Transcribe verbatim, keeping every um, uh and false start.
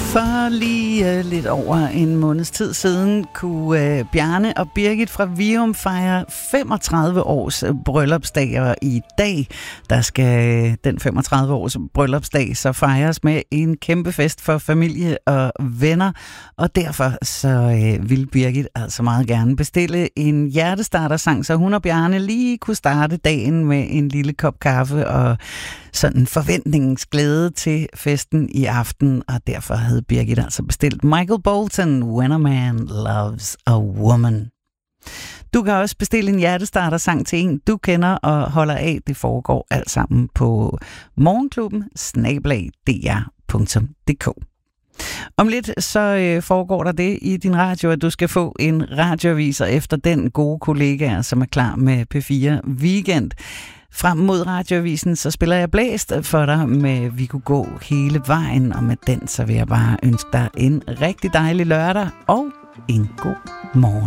For lige uh, lidt over en måneds tid siden kunne uh, Bjarne og Birgit fra Vium fejre femogtredive års bryllupsdag, og i dag der skal uh, den femogtredive års bryllupsdag så fejres med en kæmpe fest for familie og venner, og derfor så uh, vil Birgit altså meget gerne bestille en hjertestartersang, så hun og Bjarne lige kunne starte dagen med en lille kop kaffe og sådan forventningens glæde til festen i aften, og derfor havde Birgit altså bestilt Michael Bolton, When a Man Loves a Woman. Du kan også bestille en hjertestartersang til en, du kender og holder af. Det foregår alt sammen på morgenklubben snabel-a d r punktum d k. Om lidt så øh, foregår der det i din radio, at du skal få en radioavis, og efter den gode kollega, som er klar med P fire Weekend. Frem mod radioavisen, så spiller jeg Blæst for dig med Vi kunne gå hele vejen, og med den så vil jeg bare ønske dig en rigtig dejlig lørdag og en god morgen.